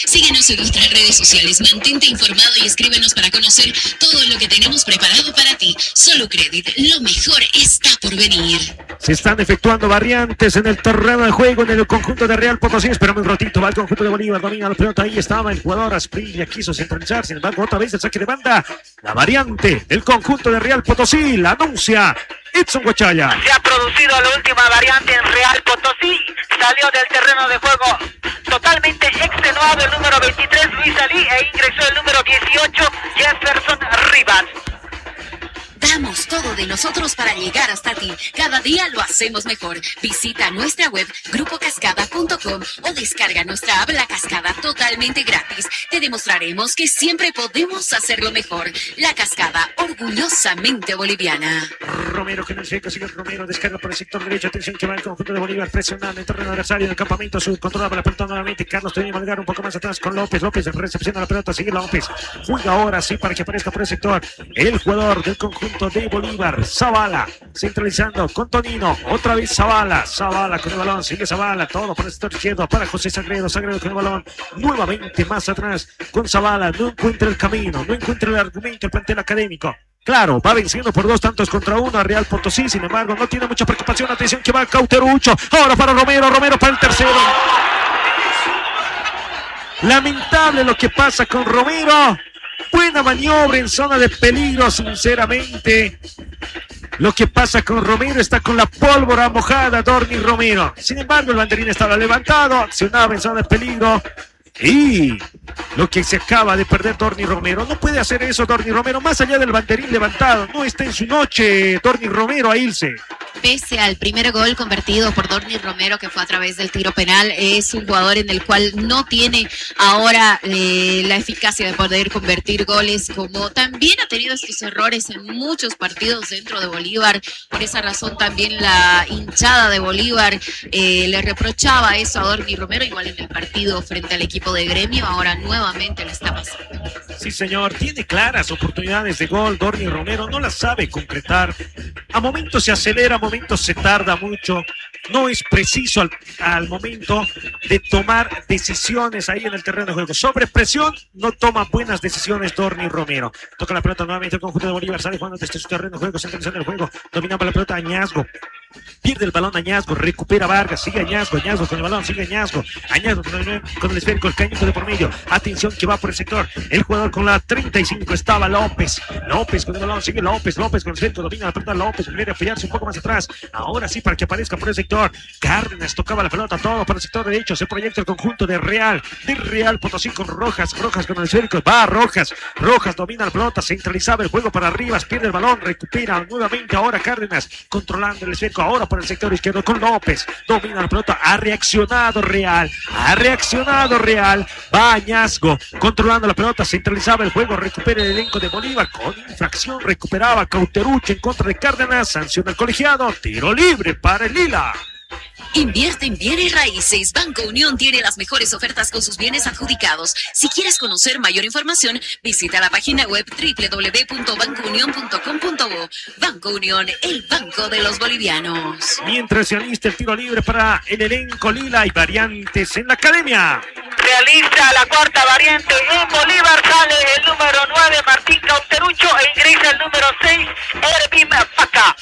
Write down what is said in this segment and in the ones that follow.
Síguenos en nuestras redes sociales, mantente informado y escríbenos para conocer todo lo que tenemos preparado para ti. Solo Credit, lo mejor está por venir. Se están efectuando variantes en el terreno de juego en el conjunto de Real Potosí. Espera un ratito, va el conjunto de Bolívar, domina la pelota, ahí estaba el jugador Asprilla, quiso centralizar, sin embargo otra vez el saque de banda. La variante del conjunto de Real Potosí la anuncia Edson Guachaya. Se ha producido la última variante en Real Potosí, salió del terreno de juego totalmente extenuado el número 23 Luis Ali e ingresó el número 18 Jefferson Rivas. Damos todo de nosotros para llegar hasta ti. Cada día lo hacemos mejor. Visita nuestra web grupocascada.com o descarga nuestra app La Cascada totalmente gratis. Te demostraremos que siempre podemos hacerlo mejor. La Cascada, orgullosamente boliviana. Romero que no se consigue Romero, descarga por el sector derecho. Atención que va el conjunto de Bolívar presionando en terreno adversario en el campamento sur. Controlaba la pelota nuevamente. Carlos tenía que malgar un poco más atrás con López. López recepciona la pelota. Sigue López. Juega ahora sí para que aparezca por el sector el jugador del conjunto de Bolívar, Zavala, centralizando con Tonino, otra vez Zavala con el balón, sigue Zavala, todo por el sector izquierdo para José Sagredo con el balón, nuevamente más atrás con Zavala, no encuentra el camino, no encuentra el argumento el plantel académico. Claro, va venciendo por 2 tantos contra 1 a Real Potosí, sin embargo no tiene mucha preocupación, atención que va Cauterucho, ahora para Romero para el tercero. Lamentable lo que pasa con Romero. Buena maniobra en zona de peligro, sinceramente. Lo que pasa con Romero, está con la pólvora mojada Dorni Romero. Sin embargo, el banderín estaba levantado, accionaba en zona de peligro. Y lo que se acaba de perder Dorni Romero. No puede hacer eso Dorni Romero, más allá del banderín levantado. No está en su noche Dorni Romero a irse. Pese al primer gol convertido por Dorni Romero, que fue a través del tiro penal, es un jugador en el cual no tiene ahora la eficacia de poder convertir goles, como también ha tenido estos errores en muchos partidos dentro de Bolívar. Por esa razón también la hinchada de Bolívar le reprochaba eso a Dorni Romero, igual en el partido frente al equipo de Gremio, ahora nuevamente le está pasando. Sí, señor, tiene claras oportunidades de gol Dorni Romero, no las sabe concretar. A momentos se acelera, a momentos se tarda mucho. No es preciso al momento de tomar decisiones ahí en el terreno de juego. Sobre presión no toma buenas decisiones Dorni Romero. Toca la pelota nuevamente el conjunto de Bolívar, sale jugando desde su terreno de juego, centralizando el juego, dominando la pelota Añazgo. Pierde el balón Añazgo, recupera Vargas, sigue Añazgo con el balón, sigue Añazgo con el esférico, el cañito de por medio. Atención que va por el sector, el jugador con la 35 estaba López con el balón, sigue López con el esférico, domina la pelota López, quiere apoyarse un poco más atrás, ahora sí para que aparezca por el sector. Cárdenas tocaba la pelota, todo por el sector derecho, se proyecta el conjunto de Real Potosí con Rojas con el esférico, va Rojas domina la pelota, centralizaba el juego para Rivas, pierde el balón, recupera nuevamente ahora Cárdenas, controlando el esférico, ahora por el sector izquierdo con López, domina la pelota, ha reaccionado Real, va Añazgo, controlando la pelota, centralizaba el juego, recupera el elenco de Bolívar, con infracción recuperaba Cauterucho en contra de Cárdenas, sanciona el colegiado, tiro libre para el Lila. Invierte en bienes raíces. Banco Unión tiene las mejores ofertas con sus bienes adjudicados. Si quieres conocer mayor información, visita la página web www.bancounion.com.bo. Banco Unión, el banco de los bolivianos. Mientras se alista el tiro libre para el elenco Lila, hay variantes en la academia. Realiza la cuarta variante en Bolívar, sale el número 9 Martín Cauterucho e ingresa el número 6 Ervin Paca.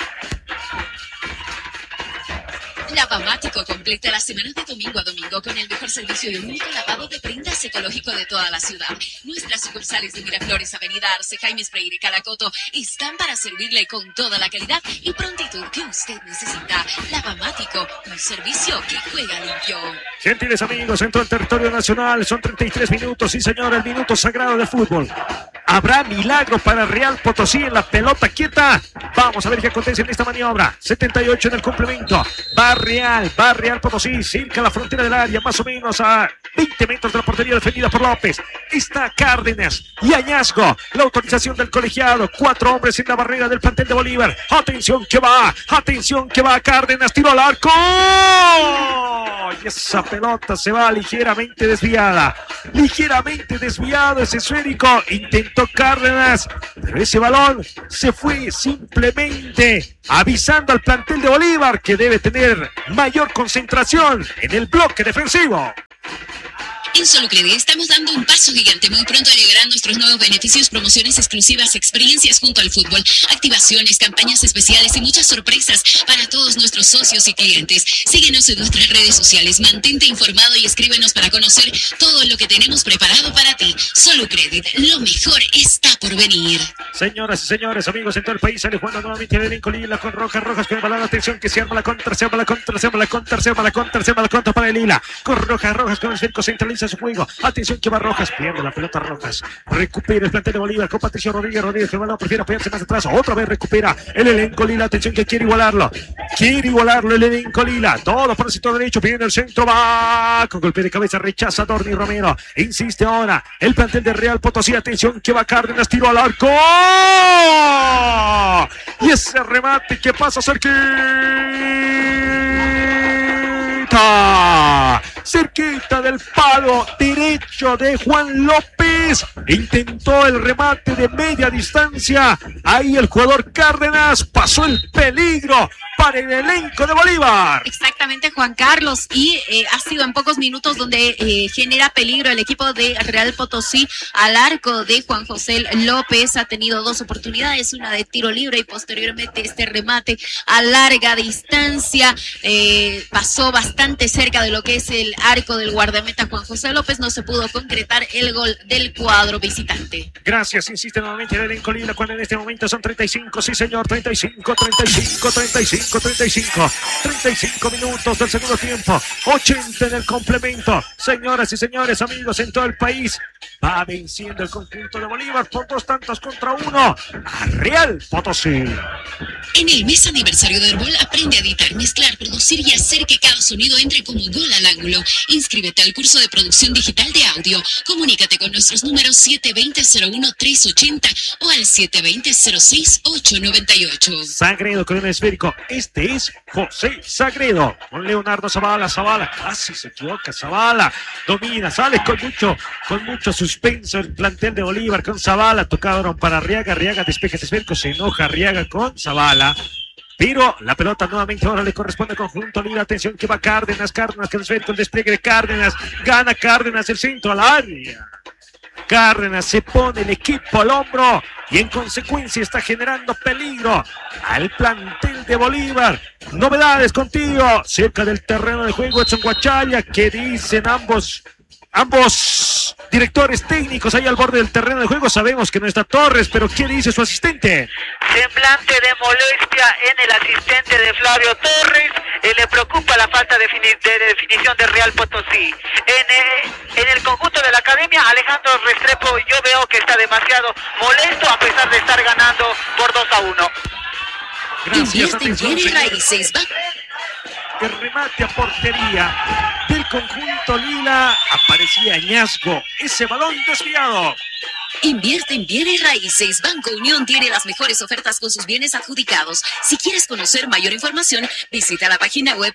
Lavamático completa la semana de domingo a domingo con el mejor servicio y único lavado de prendas ecológico de toda la ciudad. Nuestras sucursales de Miraflores, Avenida Arce, Jaime Freire y Calacoto están para servirle con toda la calidad y prontitud que usted necesita. Lavamático, un servicio que juega limpio. Gentiles amigos, entró el territorio nacional, son 33 minutos, sí señor, el minuto sagrado del fútbol. ¿Habrá milagro para Real Potosí en la pelota quieta? Vamos a ver qué acontece en esta maniobra. 78 en el complemento. Va Real Potosí, cerca la frontera del área, más o menos a 20 metros de la portería defendida por López. Está Cárdenas y Añazgo. La autorización del colegiado. 4 hombres en la barrera del plantel de Bolívar. Atención que va Cárdenas, tiro al arco. Y esa pelota se va ligeramente desviado ese esférico. Intentó Cárdenas, pero ese balón se fue simplemente avisando al plantel de Bolívar que debe tener mayor concentración en el bloque defensivo. En Solucredit estamos dando un paso gigante. Muy pronto llegarán nuestros nuevos beneficios, promociones exclusivas, experiencias junto al fútbol, activaciones, campañas especiales y muchas sorpresas para todos nuestros socios y clientes. Síguenos en nuestras redes sociales, mantente informado y escríbenos para conocer todo lo que tenemos preparado para ti. Solucredit, lo mejor está por venir. Señoras y señores, amigos en todo el país, sale jugando nuevamente el elenco Lila con Rojas con el balón. Atención que se arma la contra, se arma la contra para el Lila. Con Rojas con el cerco, centraliza su juego. Atención que va Rojas, pierde la pelota Rojas. Recupera el plantel de Bolívar con Patricio Rodríguez que el balón prefiere apoyarse más atrás. Otra vez recupera el elenco Lila. Atención que quiere igualarlo el elenco Lila. Todo por el sector derecho, pidiendo el centro, va con golpe de cabeza, rechaza Dorni Romero. Insiste ahora el plantel de Real Potosí. Atención que va Cárdenas, tiro al arco. Y ese remate que pasa cerquita del palo derecho de Juan López. Intentó el remate de media distancia. Ahí el jugador Cárdenas pasó el peligro para el elenco de Bolívar. Exactamente, Juan Carlos, y ha sido en pocos minutos donde genera peligro el equipo de Real Potosí al arco de Juan José López. Ha tenido dos oportunidades, una de tiro libre y posteriormente este remate a larga distancia. Pasó bastante cerca de lo que es el arco del guardameta Juan José López. No se pudo concretar el gol del cuadro visitante. Gracias, insiste nuevamente el elenco Lila cuando en este momento son 35, sí señor, 35 minutos del segundo tiempo, 80 en el complemento. Señoras y señores, amigos en todo el país, va venciendo el conjunto de Bolívar por 2-1 a Real Potosí. En el mes aniversario de Herbol, aprende a editar, mezclar, producir y hacer que cada sonido entre como gol al ángulo. Inscríbete al curso de producción digital de audio. Comunícate con nuestros números 720-01-380 o al 720-06-898. Sagredo con un esférico. Este es José Sagredo. Con Leonardo Zavala. Casi se equivoca Zavala. Domina, sale con mucho suspenso el plantel de Bolívar con Zavala. Tocaron para Arriaga. Arriaga despeja este esférico. Se enoja Arriaga con Zavala. Pero la pelota nuevamente ahora le corresponde al conjunto Lila. Atención que va Cárdenas que el esférico, el despliegue de Cárdenas. Gana Cárdenas el centro al área. Cárdenas se pone el equipo al hombro y en consecuencia está generando peligro al plantel de Bolívar. Novedades contigo cerca del terreno de juego, Edson Guachaya. ¿Qué dicen ambos directores técnicos ahí al borde del terreno de juego? Sabemos que no está Torres, pero ¿qué dice su asistente? Semblante de molestia en el asistente de Flavio Torres. Le preocupa la falta de definición de Real Potosí. En el conjunto de la academia, Alejandro Restrepo, yo veo que está demasiado molesto a pesar de estar ganando por 2-1. Gracias, atención, raíces. El remate a portería del conjunto Lila. Aparecía Añasgo. Ese balón desviado. Invierte en bienes raíces. Banco Unión tiene las mejores ofertas con sus bienes adjudicados. Si quieres conocer mayor información, visita la página web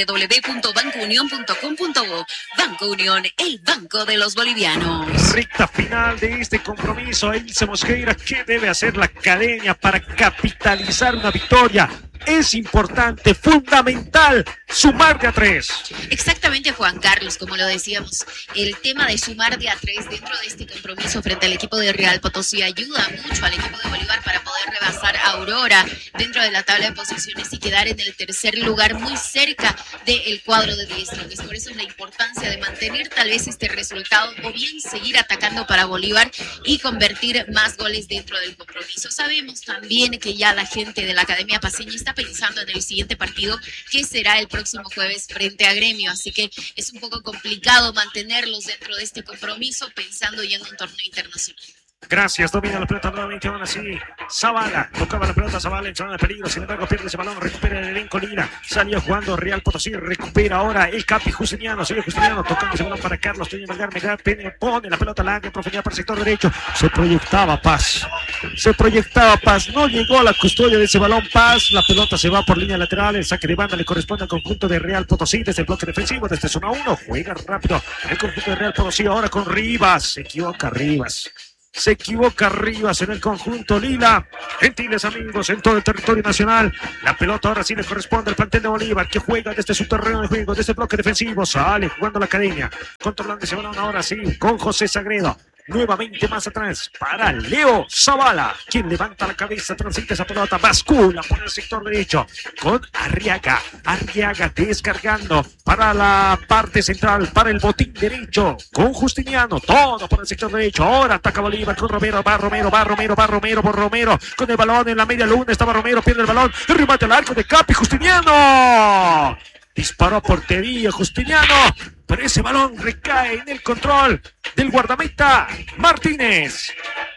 www.bancounion.com.bo. Banco Unión, el banco de los bolivianos. Recta final de este compromiso. Ilse Mosqueira, ¿qué debe hacer la academia para capitalizar una victoria? Es importante, fundamental, sumar de a 3. Exactamente, Juan Carlos, como lo decíamos, el tema de sumar de a 3 dentro de este compromiso frente al equipo de Real Potosí ayuda mucho al equipo de Bolívar para poder rebasar a Aurora dentro de la tabla de posiciones y quedar en el tercer lugar muy cerca del cuadro de 10. Entonces, por eso es la importancia de mantener tal vez este resultado o bien seguir atacando para Bolívar y convertir más goles dentro del compromiso. Sabemos también que ya la gente de la Academia Paceña está pensando en el siguiente partido, que será el próximo jueves frente a Gremio, así que es un poco complicado mantenerlos dentro de este compromiso pensando ya en un torneo internacional. Gracias, domina la pelota nuevamente, aún así Zavala, tocaba la pelota, Zavala en zona de peligro, sin embargo pierde ese balón, recupera el elenco Lila, salió jugando Real Potosí, recupera ahora el Capi Justiniano, sigue Justiniano, tocando ese balón para Carlos Toño Melgar, pone la pelota larga en profundidad para el sector derecho, se proyectaba Paz, no llegó a la custodia de ese balón Paz, la pelota se va por línea lateral, el saque de banda le corresponde al conjunto de Real Potosí, desde el bloque defensivo, desde zona 1, juega rápido el conjunto de Real Potosí, ahora con Rivas, se equivoca Rivas. Se equivoca Rivas en el conjunto lila. Gentiles amigos, en todo el territorio nacional. La pelota ahora sí le corresponde al plantel de Bolívar, que juega desde su terreno de juego, desde el bloque defensivo. Sale jugando la academia. Controlando ese balón ahora sí con José Sagredo. Nuevamente más atrás para Leo Zavala, quien levanta la cabeza, transita esa pelota, bascula por el sector derecho con Arriaga. Arriaga descargando para la parte central, para el botín derecho con Justiniano, todo por el sector derecho. Ahora ataca Bolívar con Romero, va Romero por Romero, con el balón en la media luna, estaba Romero, pierde el balón, el remate al arco de Capi, Justiniano. Disparó a portería Justiniano, pero ese balón recae en el control del guardameta Martínez.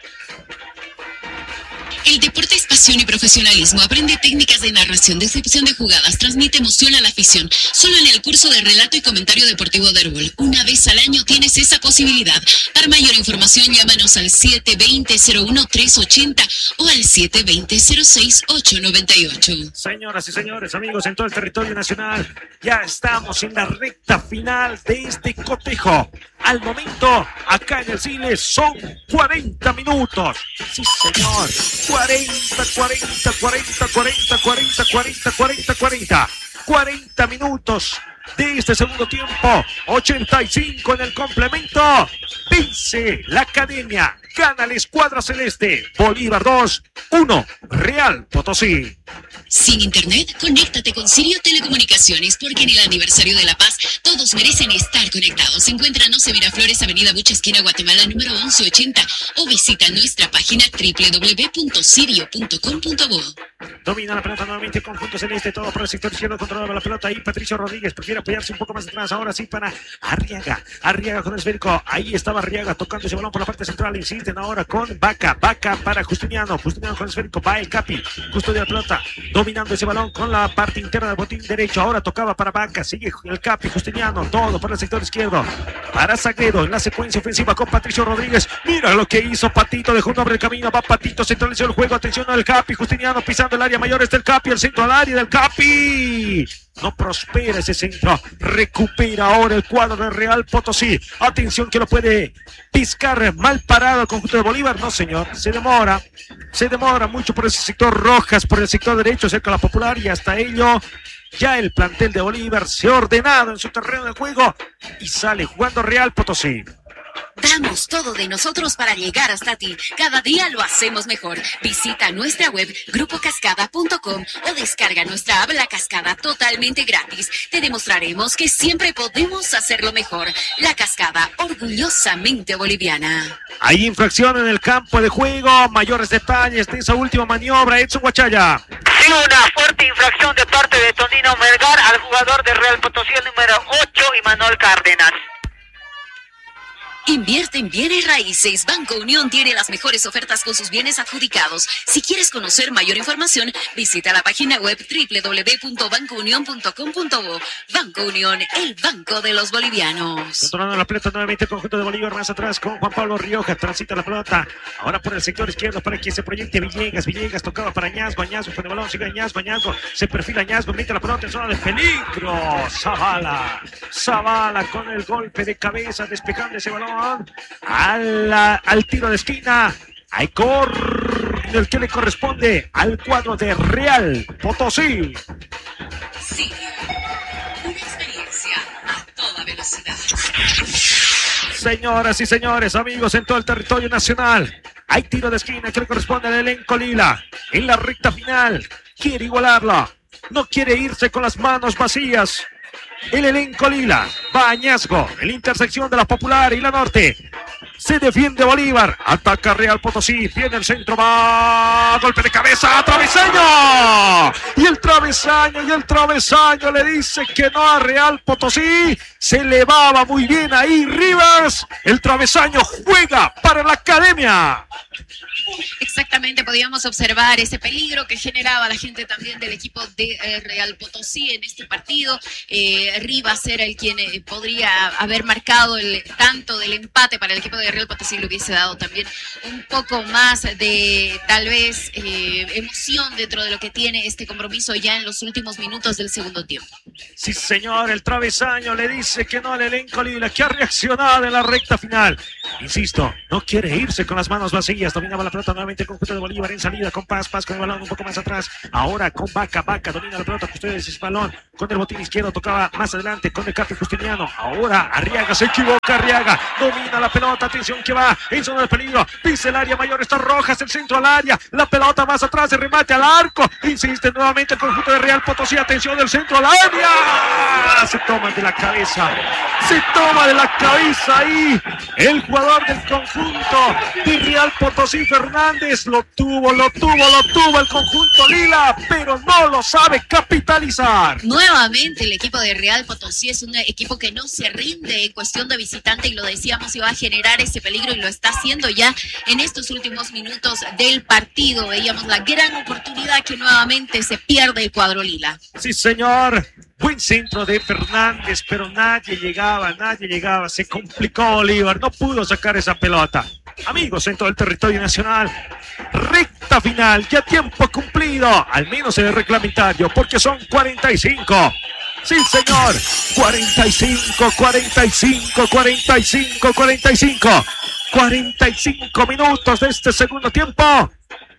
El deporte es pasión y profesionalismo. Aprende técnicas de narración, descripción de jugadas, transmite emoción a la afición. Solo en el curso de relato y comentario deportivo de Herbol. Una vez al año tienes esa posibilidad. Para mayor información, llámanos al 720-01380 o al 720-06898. Señoras y señores, amigos en todo el territorio nacional, ya estamos en la recta final de este cotejo. Al momento, acá en el Siles, son 40 minutos. Sí, señor. 40 minutos de este segundo tiempo. 85 en el complemento. Vence la academia. Gana la escuadra celeste. Bolívar 2-1. Real Potosí. Sin internet, conéctate con Sirio Telecomunicaciones, porque en el aniversario de La Paz todos merecen estar conectados. Encuéntranos en Miraflores, Avenida Bucha, esquina Guatemala, número 1180, o visita nuestra página www.sirio.com.bo. Domina la pelota nuevamente el conjunto celeste, todo por el sector izquierdo, controlaba la pelota ahí Patricio Rodríguez, prefiere apoyarse un poco más atrás, ahora sí para Arriaga con el esférico, ahí estaba Arriaga tocando ese balón por la parte central, insisten ahora con Vaca para Justiniano con el esférico, va el Capi, custodia la pelota, dominando ese balón con la parte interna del botín derecho, ahora tocaba para Vaca, sigue el Capi, Justiniano, todo por el sector izquierdo, para Sagredo en la secuencia ofensiva con Patricio Rodríguez, mira lo que hizo Patito, dejó un hombre el camino, va Patito, centralizó el juego, atención al Capi, Justiniano pisando el área mayor, está el Capi, el centro al área del Capi, no prospera ese centro, recupera ahora el cuadro de Real Potosí, atención que lo puede piscar mal parado el conjunto de Bolívar, no señor, se demora mucho por ese sector, Rojas por el sector derecho cerca de la Popular, y hasta ello ya el plantel de Bolívar se ha ordenado en su terreno de juego y sale jugando Real Potosí. Damos todo de nosotros para llegar hasta ti. Cada día lo hacemos mejor. Visita nuestra web grupocascada.com o descarga nuestra app La Cascada totalmente gratis. Te demostraremos que siempre podemos hacerlo mejor. La Cascada, orgullosamente boliviana. Hay infracción en el campo de juego. Mayores detalles de esa última maniobra, Edson Guachaya. Sí, una fuerte infracción de parte de Tonino Melgar al jugador de Real Potosí, el número 8, Imanol Cárdenas. Invierte en bienes raíces. Banco Unión tiene las mejores ofertas con sus bienes adjudicados. Si quieres conocer mayor información, visita la página web www.bancounion.com.bo. Banco Unión, el banco de los bolivianos. Controlando la pelota nuevamente el conjunto de Bolívar, más atrás con Juan Pablo Rioja, transita la pelota, ahora por el sector izquierdo para que se proyecte Villegas tocaba para Añazgo con el balón, sigue Añazgo, se perfila Añazgo, mete la pelota en zona de peligro, Zavala con el golpe de cabeza, despejando ese balón al tiro de esquina. Hay córner que le corresponde al cuadro de Real Potosí. Sí, una experiencia a toda velocidad. Señoras y señores, amigos en todo el territorio nacional, hay tiro de esquina que le corresponde al elenco lila. En la recta final, quiere igualarla, no quiere irse con las manos vacías. El elenco lila va a Añazgo en la intersección de la Popular y la Norte. Se defiende Bolívar, ataca Real Potosí, viene el centro, va, golpe de cabeza, travesaño. Y el travesaño le dice que no a Real Potosí. Se elevaba muy bien ahí Rivas. El travesaño juega para la academia. Exactamente, podíamos observar ese peligro que generaba la gente también del equipo de Real Potosí en este partido. Rivas era el quien podría haber marcado el tanto del empate para el equipo de Real Potosí, le hubiese dado también un poco más de tal vez emoción dentro de lo que tiene este compromiso ya en los últimos minutos del segundo tiempo. Sí, señor, el travesaño le dice que no al elenco Lila, que ha reaccionado en la recta final. Insisto, no quiere irse con las manos vacías. Dominaba la pelota nuevamente el conjunto de Bolívar en salida con Paz con el balón un poco más atrás. Ahora con Vaca domina la pelota, ustedes ese balón con el botín izquierdo, tocaba más adelante con el Capi Justiniano. Ahora Arriaga se equivoca, Arriaga domina la pelota, atención que va en zona de peligro, pisa el área mayor, está Rojas, el centro al área, la pelota más atrás, el remate al arco, insiste nuevamente el conjunto de Real Potosí, atención del centro al área, se toma de la cabeza ahí el jugador del conjunto de Real Potosí, Fernández, lo tuvo el conjunto Lila, pero no lo sabe capitalizar. Nuevamente el equipo de Real Potosí es un equipo que no se rinde en cuestión de visitante, y lo decíamos, iba a generar ese peligro y lo está haciendo ya en estos últimos minutos del partido. Veíamos la gran oportunidad que nuevamente se pierde el cuadro Lila. Sí, señor. Buen centro de Fernández, pero nadie llegaba, se complicó Bolívar, no pudo sacar esa pelota. Amigos, en todo el territorio nacional, recta final, ya tiempo cumplido, al menos en el reglamentario, porque son 45. Sí, señor, 45 minutos de este segundo tiempo,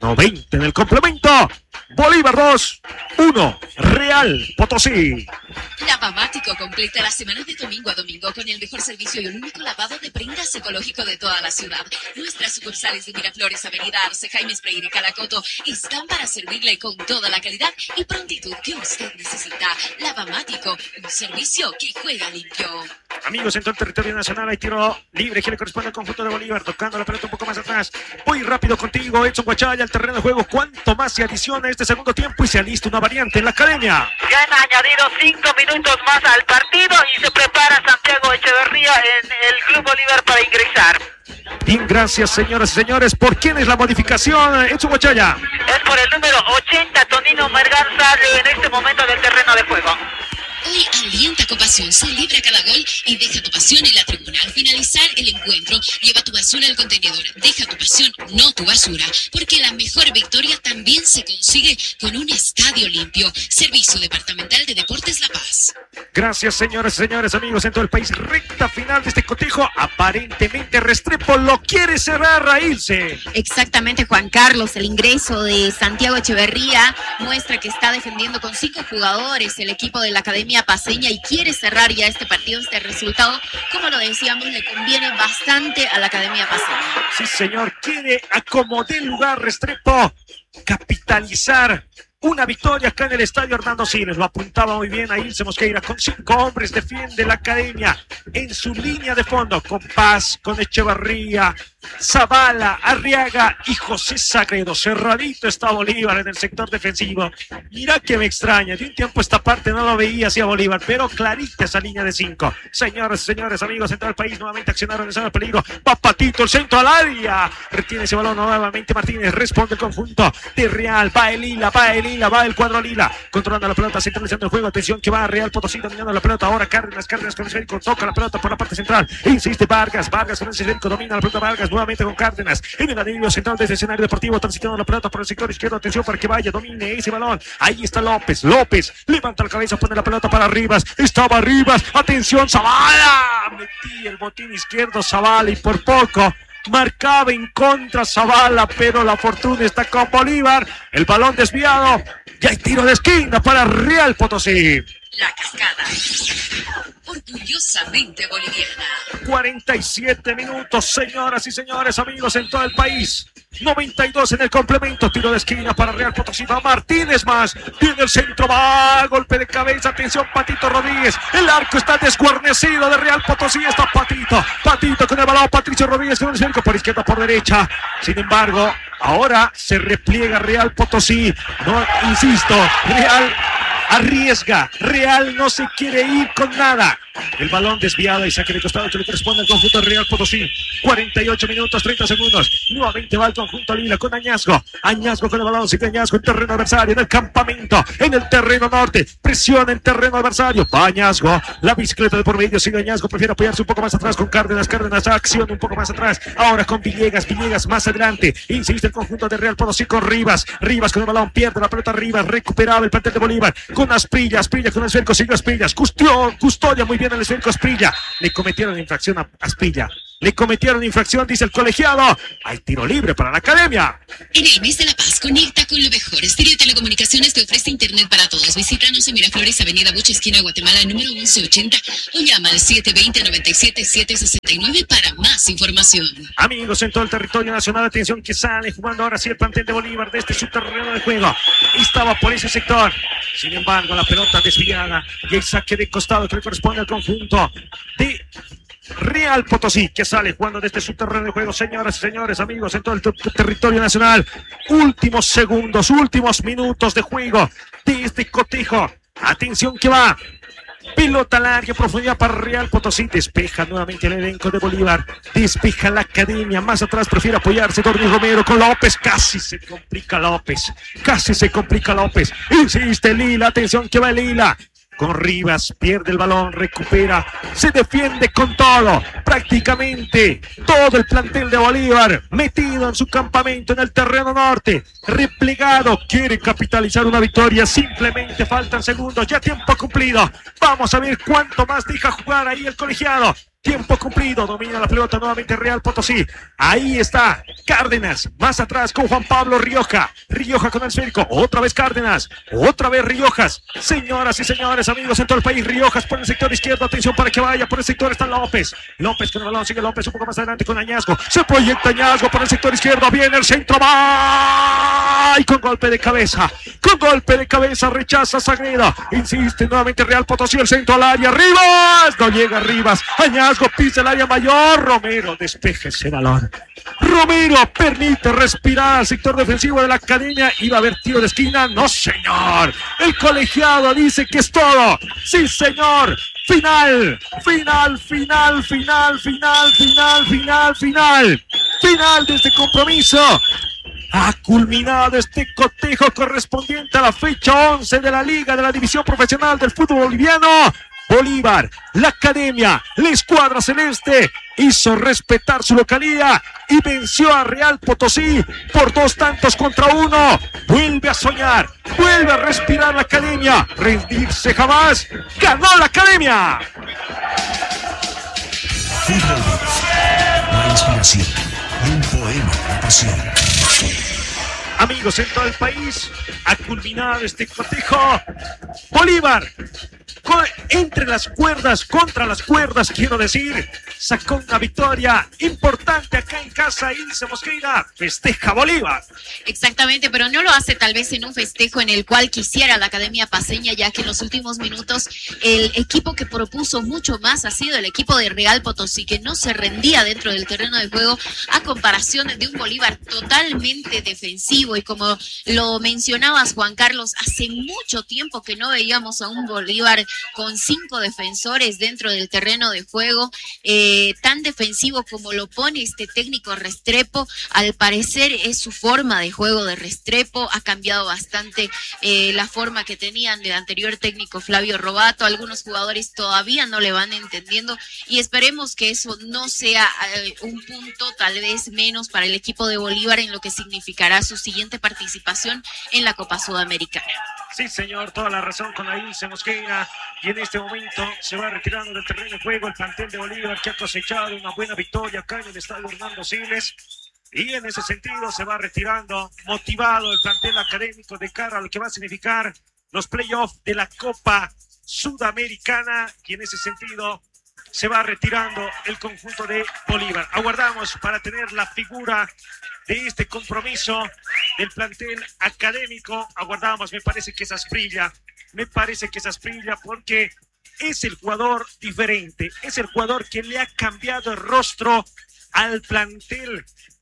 90 en el complemento. Bolívar 2, 1, Real Potosí. Lavamático completa la semana de domingo a domingo con el mejor servicio y el único lavado de prendas ecológico de toda la ciudad. Nuestras sucursales de Miraflores, Avenida Arce, Jaime Freire y Calacoto están para servirle con toda la calidad y prontitud que usted necesita. Lavamático, un servicio que juega limpio. Amigos, en todo el territorio nacional hay tiro libre que le corresponde al conjunto de Bolívar, tocando la pelota un poco más atrás. Voy rápido contigo, Edson Guachaya, al terreno de juego. ¿Cuánto más se adiciona este segundo tiempo y se alista una variante en la academia? Ya han añadido 5 minutos más al partido y se prepara Santiago Echeverría en el Club Bolívar para ingresar. Bien, gracias, señoras y señores. ¿Por quién es la modificación, Edson Guachaya? Es por el número 80, Tonino Mergan sale en este momento del terreno de juego. Hoy alienta con pasión, celebra cada gol y deja tu pasión en la tribuna. Al finalizar el encuentro, lleva tu basura al contenedor. Deja tu pasión, no tu basura, porque la mejor victoria también se consigue con un estadio limpio. Servicio Departamental de Deportes La Paz. Gracias, señoras y señores, amigos en todo el país. Recta final de este cotejo. Aparentemente Restrepo lo quiere cerrar a irse. Exactamente, Juan Carlos. El ingreso de Santiago Echeverría muestra que está defendiendo con 5 jugadores el equipo de la Academia Paceña y quiere cerrar ya este partido, este resultado. Como lo decíamos, le conviene bastante a la Academia Paceña. Sí, señor, quiere acomodar el lugar Restrepo, capitalizar una victoria acá en el estadio Hernando Siles. Lo apuntaba muy bien ahí Ilse Mosqueira. Con 5 hombres defiende la academia en su línea de fondo, con Paz, con Echevarría, Zavala, Arriaga y José Sagredo. Cerradito está Bolívar en el sector defensivo. Mira que me extraña, de un tiempo esta parte no lo veía hacia Bolívar, pero clarita esa línea de 5. Señoras y señores, amigos en todo el país, nuevamente accionaron en zona de peligro. Va Patito, el centro al área. Retiene ese balón nuevamente Martínez. Responde el conjunto de Real. Va el Lila, va el cuadro Lila. Controlando la pelota, centralizando el juego. Atención que va Real Potosí dominando la pelota. Ahora Cárdenas con el esférico. Toca la pelota por la parte central. Insiste Vargas con el esférico. Domina la pelota Vargas. Nuevamente con Cárdenas en el anillo central del escenario deportivo, transitando la pelota por el sector izquierdo. Atención para que vaya, domine ese balón. Ahí está López levanta la cabeza, pone la pelota para Rivas. Estaba Rivas, atención, Zavala. Metí el botín izquierdo Zavala y por poco marcaba en contra Zavala, pero la fortuna está con Bolívar. El balón desviado. Ya hay tiro de esquina para Real Potosí. La Cascada, orgullosamente boliviana. 47 minutos, señoras y señores, amigos en todo el país. 92 en el complemento, tiro de esquina para Real Potosí. Va Martínez más, viene el centro, va, golpe de cabeza, atención Patito Rodríguez. El arco está desguarnecido de Real Potosí, está Patito con el balón, Patricio Rodríguez con el cerco por izquierda, por derecha. Sin embargo, ahora se repliega Real Potosí. No, insisto, Real arriesga. Real no se quiere ir con nada. El balón desviado y saque de costado que le corresponde al conjunto de Real Potosí. 48 minutos, 30 segundos. Nuevamente va el conjunto Lila con Añasco. Añasco con el balón, sigue Añasco en terreno adversario, en el campamento, en el terreno norte. Presiona en terreno adversario. Va Añasco, la bicicleta de por medio, sigue Añasco. Prefiere apoyarse un poco más atrás con Cárdenas. Cárdenas acción un poco más atrás. Ahora con Villegas. Villegas más adelante. Insiste el conjunto de Real Potosí con Rivas. Rivas con el balón, pierde la pelota. Rivas recuperaba el plantel de Bolívar con Asprilla. Asprilla con el esférico, sigue Asprilla. Custodia muy bien el esférico Asprilla. Le cometieron infracción a Asprilla. Le cometieron infracción, dice el colegiado. Hay tiro libre para la academia. En el mes de la paz, conecta con lo mejor. Stereo Telecomunicaciones te ofrece internet para todos. Visítanos en Miraflores, Avenida Bucha, esquina Guatemala, número 1180, o llama al 720-97-769 para más información. Amigos, en todo el territorio nacional, atención que sale jugando ahora sí el plantel de Bolívar de este subterráneo de juego. Estaba por ese sector. Sin embargo, la pelota desviada y el saque de costado que le corresponde al conjunto de Real Potosí, que sale jugando de este subterráneo de juego. Señoras y señores, amigos, en todo el territorio nacional, últimos segundos, últimos minutos de juego de este cotejo. Atención que va, pelota larga, profundidad para Real Potosí. Despeja nuevamente el elenco de Bolívar, despeja la academia. Más atrás prefiere apoyarse Dorni Romero con López. Casi se complica López. Insiste Lila, atención que va Lila con Rivas, pierde el balón, recupera, se defiende con todo, prácticamente todo el plantel de Bolívar metido en su campamento en el terreno norte, replegado, quiere capitalizar una victoria, simplemente faltan segundos, ya tiempo cumplido. Vamos a ver cuánto más deja jugar ahí el colegiado. Tiempo cumplido, domina la pelota nuevamente Real Potosí. Ahí está Cárdenas, más atrás con Juan Pablo Rioja. Rioja con el esférico, otra vez Cárdenas, otra vez Riojas. Señoras y señores, amigos en todo el país, Riojas por el sector izquierdo, atención para que vaya, por el sector está López. López con el balón, sigue López un poco más adelante con Añasco. Se proyecta Añasco por el sector izquierdo, viene el centro, va y con golpe de cabeza, rechaza Sagredo. Insiste nuevamente Real Potosí, el centro al área, Rivas, no llega Rivas, Añasco pisa el área mayor, Romero despeja ese balón. Romero permite respirar al sector defensivo de la academia. Iba a haber tiro de esquina, no señor. El colegiado dice que es todo. Sí señor. Final de este compromiso. Ha culminado este cotejo correspondiente a la fecha 11 de la Liga de la División Profesional del Fútbol Boliviano. Bolívar, la academia, la escuadra celeste hizo respetar su localía y venció a Real Potosí por 2-1. Vuelve a soñar, vuelve a respirar la academia, rendirse jamás, ganó la academia. Fútbol, la inspiración y un poema de la pasión. Amigos en todo el país, ha culminado este cotejo. Bolívar, entre las cuerdas, contra las cuerdas, quiero decir, sacó una victoria importante acá en casa. Ilse Mosqueira festeja Bolívar. Exactamente, pero no lo hace tal vez en un festejo en el cual quisiera la Academia Paceña, ya que en los últimos minutos el equipo que propuso mucho más ha sido el equipo de Real Potosí, que no se rendía dentro del terreno de juego a comparación de un Bolívar totalmente defensivo. Y como lo mencionabas, Juan Carlos, hace mucho tiempo que no veíamos a un Bolívar con 5 defensores dentro del terreno de juego, tan defensivo como lo pone este técnico Restrepo. Al parecer es su forma de juego de Restrepo, ha cambiado bastante la forma que tenían del anterior técnico Flavio Robato. Algunos jugadores todavía no le van entendiendo y esperemos que eso no sea un punto tal vez menos para el equipo de Bolívar en lo que significará su siguiente participación en la Copa Sudamericana. Sí, señor, toda la razón con la Ilse Mosqueira. Y en este momento se va retirando del terreno de juego el plantel de Bolívar, que ha cosechado una buena victoria acá en el estadio Hernando Siles. Y en ese sentido se va retirando, motivado el plantel académico de cara a lo que va a significar los playoffs de la Copa Sudamericana. Y en ese sentido se va retirando el conjunto de Bolívar. Aguardamos para tener la figura de este compromiso del plantel académico. Aguardamos, me parece que es Asprilla, porque es el jugador diferente, es el jugador que le ha cambiado el rostro al plantel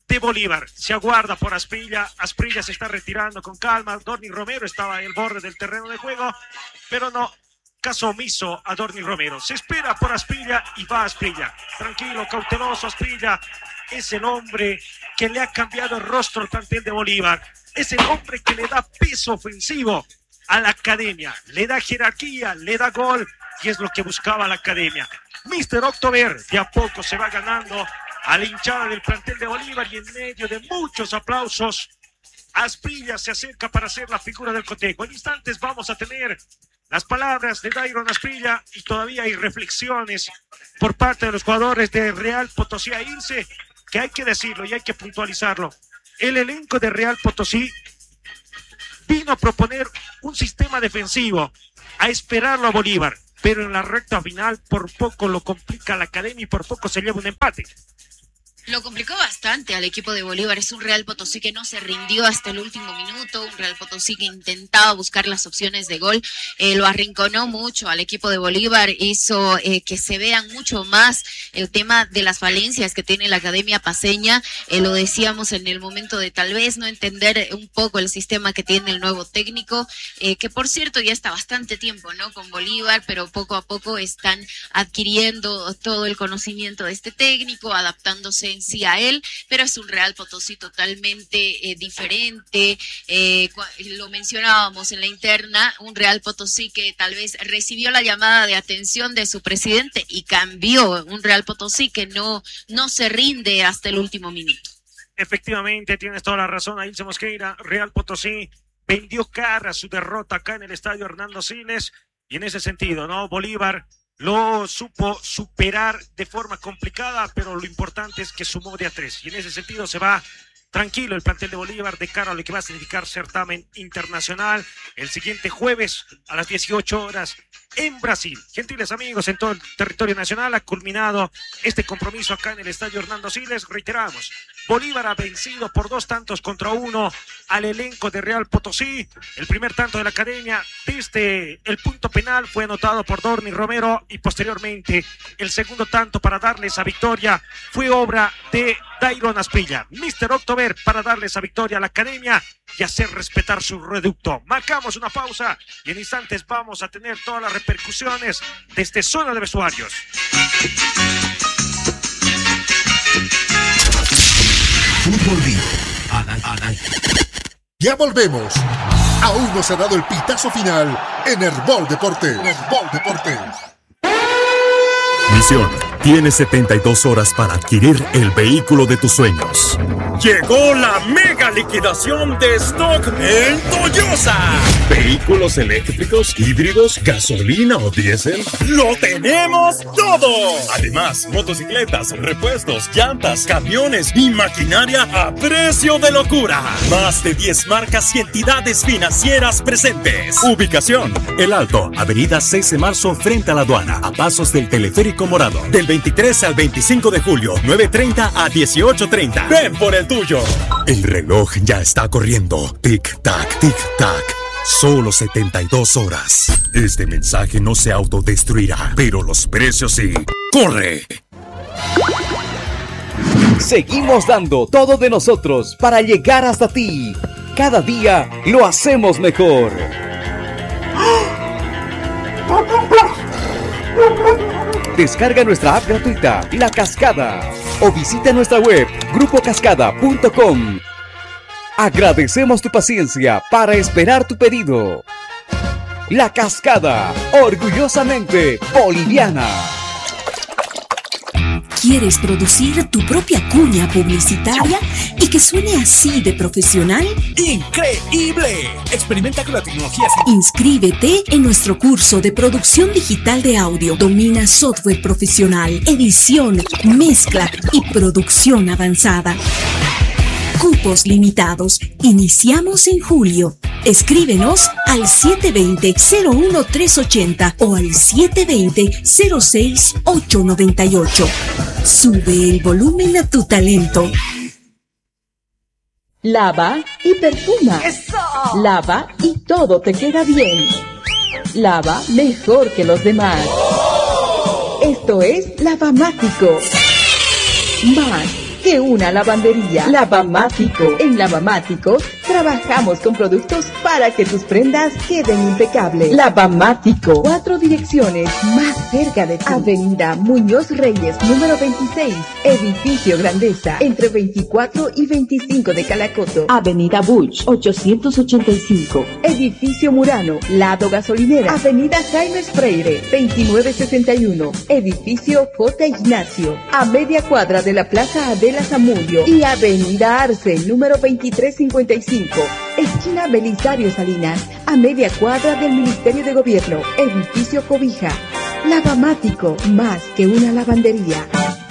de Bolívar. Se aguarda por Asprilla. Asprilla se está retirando con calma. Dorni Romero estaba en el borde del terreno de juego, pero no. Caso omiso a Dorni Romero. Se espera por Asprilla y va Asprilla. Tranquilo, cauteloso Asprilla. Es el hombre que le ha cambiado el rostro al plantel de Bolívar. Es el hombre que le da peso ofensivo a la academia. Le da jerarquía, le da gol y es lo que buscaba la academia. Mr. October de a poco se va ganando a la hinchada del plantel de Bolívar y en medio de muchos aplausos, Asprilla se acerca para ser la figura del cotejo. En instantes vamos a tener las palabras de Dairon Asprilla y todavía hay reflexiones por parte de los jugadores de Real Potosí a irse, que hay que decirlo y hay que puntualizarlo. El elenco de Real Potosí vino a proponer un sistema defensivo, a esperarlo a Bolívar, pero en la recta final por poco lo complica la academia y por poco se lleva un empate. Lo complicó bastante al equipo de Bolívar. Es un Real Potosí que no se rindió hasta el último minuto, un Real Potosí que intentaba buscar las opciones de gol, lo arrinconó mucho al equipo de Bolívar, hizo que se vean mucho más el tema de las falencias que tiene la academia paceña. Lo decíamos en el momento de tal vez no entender un poco el sistema que tiene el nuevo técnico, que por cierto ya está bastante tiempo, ¿no?, con Bolívar, pero poco a poco están adquiriendo todo el conocimiento de este técnico, adaptándose en sí a él, pero es un Real Potosí totalmente diferente. Lo mencionábamos en la interna, un Real Potosí que tal vez recibió la llamada de atención de su presidente y cambió, un Real Potosí que no se rinde hasta el último minuto. Efectivamente, tienes toda la razón, Ailce Mosqueira. Real Potosí vendió cara a su derrota acá en el estadio Hernando Siles y en ese sentido, ¿no?, Bolívar lo supo superar de forma complicada, pero lo importante es que sumó de a 3. Y en ese sentido se va tranquilo el plantel de Bolívar de cara a lo que va a significar certamen internacional el siguiente jueves a las 18 horas en Brasil. Gentiles amigos, en todo el territorio nacional ha culminado este compromiso acá en el estadio Hernando Siles. Reiteramos, Bolívar ha vencido por 2-1 al elenco de Real Potosí. El primer tanto de la academia desde el punto penal fue anotado por Dorni Romero y posteriormente el segundo tanto para darle esa victoria fue obra de Dairon Asprilla. Mr. October para darle esa victoria a la academia y hacer respetar su reducto. Marcamos una pausa y en instantes vamos a tener todas las repercusiones desde zona de vestuarios. Fútbol Vivo. Ya volvemos. Aún no se ha dado el pitazo final en Herbol Deportes. Misión: tienes 72 horas para adquirir el vehículo de tus sueños. Llegó la mega liquidación de stock en Toyosa. ¿Vehículos eléctricos, híbridos, gasolina o diésel? ¡Lo tenemos todo! Además, motocicletas, repuestos, llantas, camiones y maquinaria a precio de locura. Más de 10 marcas y entidades financieras presentes. Ubicación: El Alto, avenida 6 de marzo frente a la aduana, a pasos del teleférico morado. Del 23 al 25 de julio, 9:30 a 18:30. Ven por el tuyo. El reloj ya está corriendo. Tic-tac, tic-tac. Solo 72 horas. Este mensaje no se autodestruirá, pero los precios sí. ¡Corre! Seguimos dando todo de nosotros para llegar hasta ti. Cada día lo hacemos mejor. Descarga nuestra app gratuita, La Cascada, o visita nuestra web, grupocascada.com. Agradecemos tu paciencia para esperar tu pedido. La Cascada, orgullosamente boliviana. ¿Quieres producir tu propia cuña publicitaria y que suene así de profesional? ¡Increíble! Experimenta con la tecnología. Inscríbete en nuestro curso de producción digital de audio. Domina software profesional, edición, mezcla y producción avanzada. Cupos limitados. Iniciamos en julio. Escríbenos al 720-01380 o al 720-06898. Sube el volumen a tu talento. Lava y perfuma. ¡Eso! Lava y todo te queda bien. Lava mejor que los demás. ¡Oh! Esto es Lavamático. Más que una lavandería. Lavamático. En Lavamático trabajamos con productos para que tus prendas queden impecables. Lavamático. 4 direcciones más cerca de ti. Avenida Muñoz Reyes, número 26. Edificio Grandeza, entre 24 y 25 de Calacoto. Avenida Buch, 885. Edificio Murano, lado gasolinera. Avenida Jaime Freire, 2961. Edificio J. Ignacio, a media cuadra de la Plaza Adela Zamudio. Y Avenida Arce, número 2355. Esquina Belisario Salinas, a media cuadra del Ministerio de Gobierno. Edificio Cobija. Lavamático, más que una lavandería.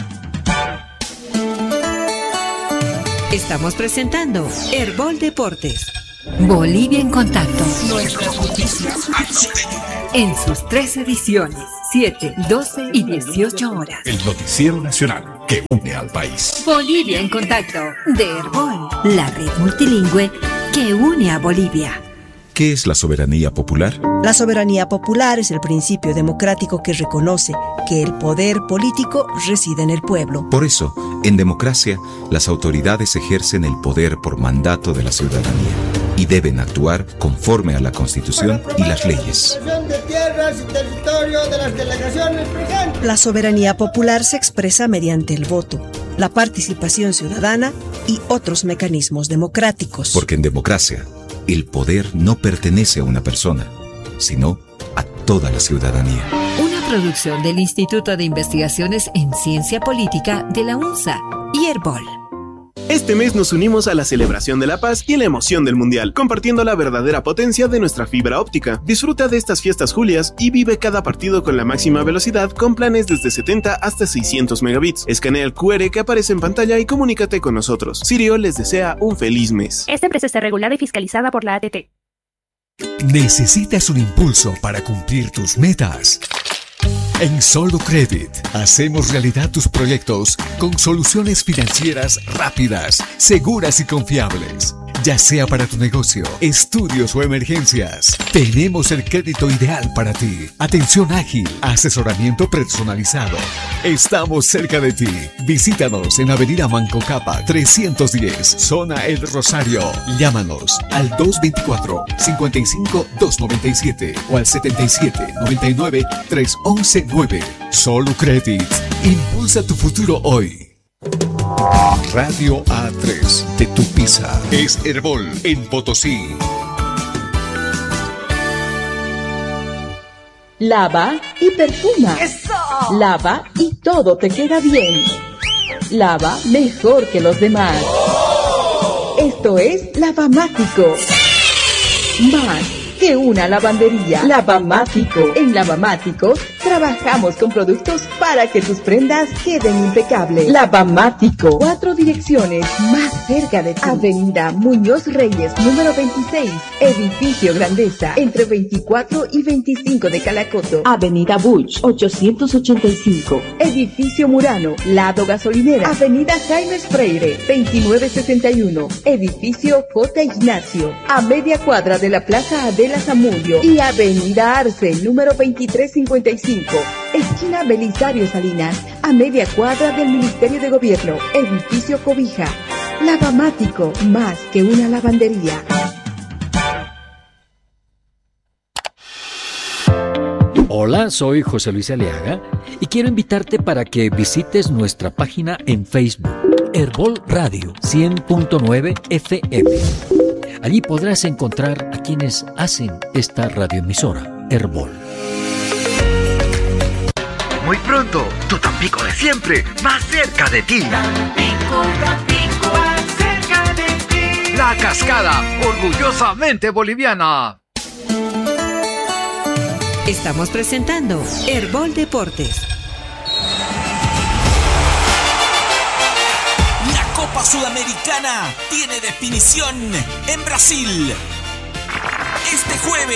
Estamos presentando Herbol Deportes. Bolivia en contacto. Nuestras noticias al sueño. En sus 3 ediciones, 7, 12 y 18 horas. El noticiero nacional que une al país. Bolivia en contacto, de Herbol, la red multilingüe que une a Bolivia. ¿Qué es la soberanía popular? La soberanía popular es el principio democrático que reconoce que el poder político reside en el pueblo. Por eso, en democracia, las autoridades ejercen el poder por mandato de la ciudadanía y deben actuar conforme a la Constitución y las leyes. La soberanía popular se expresa mediante el voto, la participación ciudadana y otros mecanismos democráticos. Porque en democracia, el poder no pertenece a una persona, sino a toda la ciudadanía. Una producción del Instituto de Investigaciones en Ciencia Política de la UNSA y Herbol. Este mes nos unimos a la celebración de la paz y la emoción del mundial, compartiendo la verdadera potencia de nuestra fibra óptica. Disfruta de estas fiestas julias y vive cada partido con la máxima velocidad con planes desde 70 hasta 600 megabits. Escanea el QR que aparece en pantalla y comunícate con nosotros. Sirio les desea un feliz mes. Esta empresa está regulada y fiscalizada por la ATT. ¿Necesitas un impulso para cumplir tus metas? En Solo Credit hacemos realidad tus proyectos con soluciones financieras rápidas, seguras y confiables. Ya sea para tu negocio, estudios o emergencias, tenemos el crédito ideal para ti. Atención ágil, asesoramiento personalizado. Estamos cerca de ti. Visítanos en Avenida Manco Capa 310, Zona El Rosario. Llámanos al 224-55-297 o al 77-99-311-9. Solo Credit. Impulsa tu futuro hoy. Radio A3 de Tupiza es Herbol en Potosí. Lava y perfuma. ¡Eso! Lava y todo te queda bien. Lava mejor que los demás. Esto es Lavamático. Más que una lavandería. Lavamático. En Lavamático trabajamos con productos para que tus prendas queden impecables. Lavamático. 4 direcciones más cerca de ti. Avenida Muñoz Reyes, número 26. Edificio Grandeza, entre 24 y 25 de Calacoto. Avenida Buch, 885. Edificio Murano, lado gasolinera. Avenida Jaime Freire, 2961. Edificio J. Ignacio, a media cuadra de la Plaza Adela Zamudio. Y Avenida Arce, número 2355. Esquina Belisario Salinas, a media cuadra del Ministerio de Gobierno. Edificio Cobija. Lavamático, más que una lavandería. Hola, soy José Luis Aliaga y quiero invitarte para que visites nuestra página en Facebook, Herbol Radio 100.9 FM. Allí podrás encontrar a quienes hacen esta radioemisora, Herbol. Muy pronto, tu Tampico de siempre, más cerca de ti. Tampico, más cerca de ti. La Cascada, orgullosamente boliviana. Estamos presentando Herbol Deportes. La Copa Sudamericana tiene definición en Brasil. Este jueves